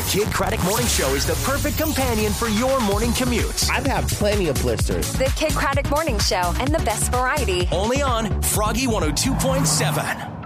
Kid Craddock Morning Show is the perfect companion for your morning commute. I've had plenty of blisters. The Kid Craddock Morning Show and the best variety. Only on Froggy 102.7.